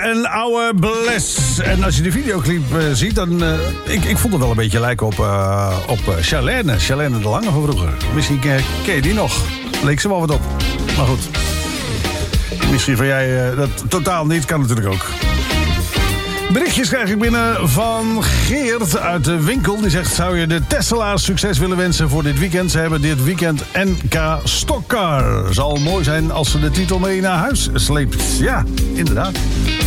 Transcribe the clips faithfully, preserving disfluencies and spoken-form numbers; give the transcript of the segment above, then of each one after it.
en Oude Bless. En als je de videoclip uh, ziet, dan... Uh, ik, ik vond het wel een beetje lijken op, uh, op uh, Charlène. Charlène de Lange van vroeger. Misschien uh, ken je die nog. Leek ze wel wat op. Maar goed. Misschien van jij uh, dat totaal niet. Kan natuurlijk ook. Berichtjes krijg ik binnen van Geert uit de winkel. Die zegt, zou je de Tesselaars succes willen wensen voor dit weekend? Ze hebben dit weekend N K Stockcar. Zal mooi zijn als ze de titel mee naar huis sleept. Ja, inderdaad.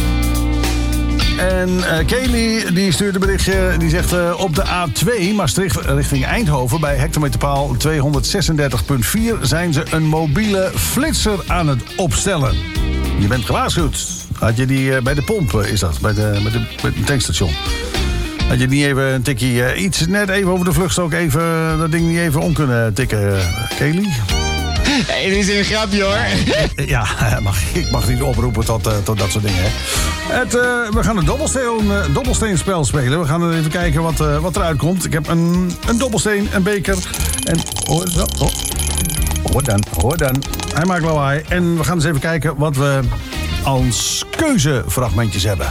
En uh, Kelly die stuurt een berichtje. Die zegt uh, op de A twee Maastricht richting Eindhoven... bij hectometerpaal tweehonderdzesendertig komma vier... zijn ze een mobiele flitser aan het opstellen. Je bent gewaarschuwd. Had je die uh, bij de pomp, uh, is dat, bij de, bij, de, bij het tankstation. Had je niet even een tikje, uh, iets net even over de vluchtstrook... even uh, dat ding niet even om kunnen tikken, uh, Kelly? Hey, dit is een grapje, hoor. Ja, mag, ik mag niet oproepen tot, uh, tot dat soort dingen, hè. Het, uh, we gaan een dobbelsteen, uh, dobbelsteenspel spelen. We gaan even kijken wat, uh, wat eruit komt. Ik heb een, een dobbelsteen, een beker en... Oh, zo, oh. Hoor dan, hoor dan. Hij maakt lawaai. En we gaan eens even kijken wat we als keuzefragmentjes hebben.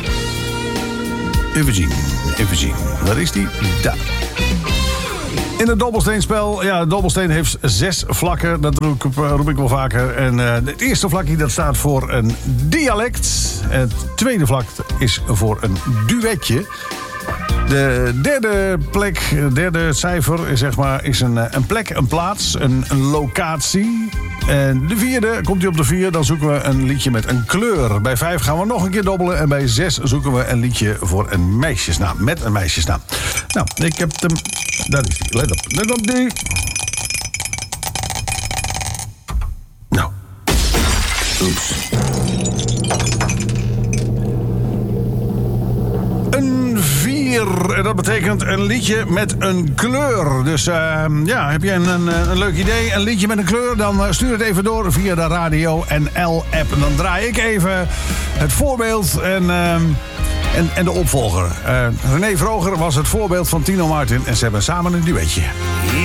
Even zien, even zien. Waar is die? Daar. In het dobbelsteenspel, ja, de dobbelsteen heeft zes vlakken. Dat roep ik, roep ik wel vaker. En uh, het eerste vlakje dat staat voor een dialect. Het tweede vlak is voor een duetje. De derde plek, het derde cijfer zeg maar, is een, een plek, een plaats, een, een locatie. En de vierde, komt hij op de vier, dan zoeken we een liedje met een kleur. Bij vijf gaan we nog een keer dobbelen. En bij zes zoeken we een liedje voor een meisjesnaam. Met een meisjesnaam. Nou, ik heb hem... Daar is hij. Let op. Let op die. Nou. Oeps. Een vier. En dat betekent een liedje met een kleur. Dus uh, ja, heb je een, een, een leuk idee, een liedje met een kleur... dan uh, stuur het even door via de Radio N L-app. En dan draai ik even het voorbeeld en... Uh, En, en de opvolger. Uh, René Vroger was het voorbeeld van Tino Martin... en ze hebben samen een duetje.